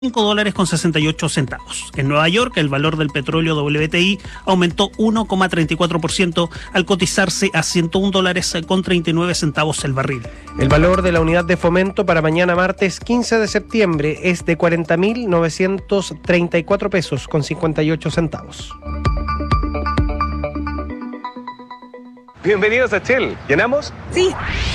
$5.68. En Nueva York, el valor del petróleo WTI aumentó 1,34% al cotizarse a $101.39 el barril. El valor de la unidad de fomento para mañana martes 15 de septiembre es de 40.934 pesos con 58 centavos. Bienvenidos a Shell. ¿Llenamos? Sí.